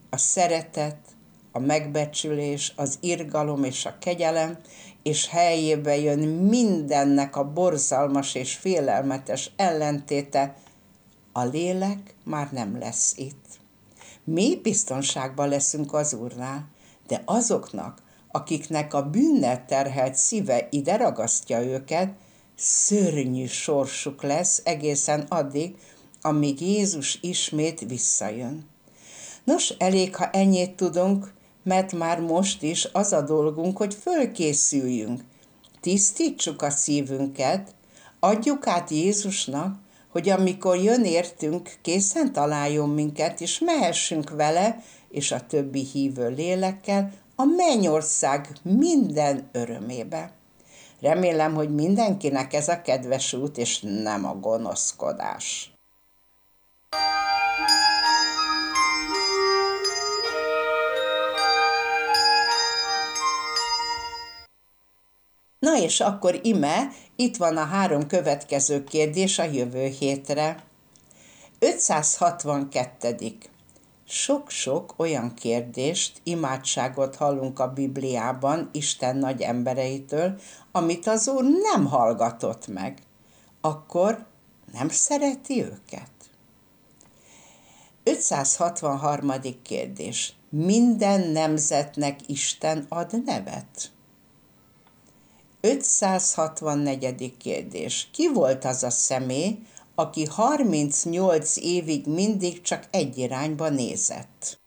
a szeretet, a megbecsülés, az irgalom és a kegyelem, és helyébe jön mindennek a borzalmas és félelmetes ellentéte, a lélek már nem lesz itt. Mi biztonságban leszünk az Úrnál, de azoknak, akiknek a bűnnel terhelt szíve ide ragasztja őket, szörnyű sorsuk lesz egészen addig, amíg Jézus ismét visszajön. Nos, elég, ha ennyit tudunk, mert már most is az a dolgunk, hogy fölkészüljünk. Tisztítsuk a szívünket, adjuk át Jézusnak, hogy amikor jön értünk, készen találjon minket, és mehessünk vele, és a többi hívő lélekkel a mennyország minden örömébe. Remélem, hogy mindenkinek ez a kedves út, és nem a gonoszkodás. Na és akkor ime, itt van a 3 következő kérdés a jövő hétre. 562. Sok-sok olyan kérdést, imádságot hallunk a Bibliában Isten nagy embereitől, amit az Úr nem hallgatott meg. Akkor nem szereti őket? 563. kérdés. Minden nemzetnek Isten ad nevet? 564. kérdés. Ki volt az a személy, aki 38 évig mindig csak egy irányba nézett?